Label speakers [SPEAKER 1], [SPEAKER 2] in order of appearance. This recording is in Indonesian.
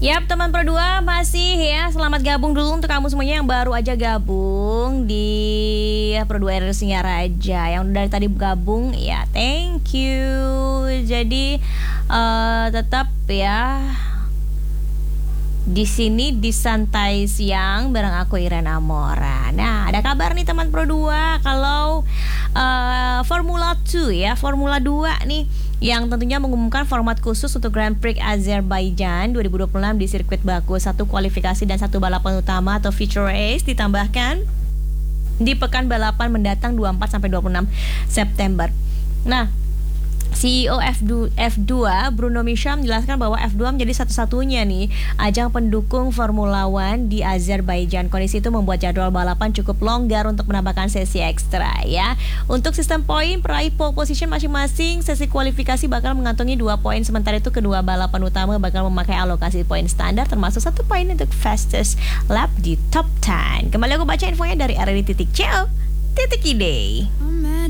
[SPEAKER 1] Yap, teman Pro 2 masih ya. Selamat gabung dulu untuk kamu semuanya yang baru aja gabung di Pro 2 RRI Singaraja. Yang dari tadi gabung ya, thank you. Jadi tetap ya di sini di Santai Siang bareng aku Irena Amora. Nah, ada kabar nih teman Pro 2 kalau Formula 2 ya, Formula 2 nih yang tentunya mengumumkan format khusus untuk Grand Prix Azerbaijan 2026 di sirkuit Baku. Satu kualifikasi dan satu balapan utama atau feature race ditambahkan di pekan balapan mendatang 24 sampai 26 September. Nah, CEO F2 Bruno Misha menjelaskan bahwa F2 menjadi satu-satunya nih ajang pendukung Formula One di Azerbaijan. Kondisi itu membuat jadwal balapan cukup longgar untuk menambahkan sesi ekstra ya. Untuk sistem poin, peraih pole position masing-masing sesi kualifikasi bakal mengantongi 2 poin, sementara itu kedua balapan utama bakal memakai alokasi poin standar termasuk 1 poin untuk fastest lap di top 10. Kembali aku baca infonya dari RRI.co.id.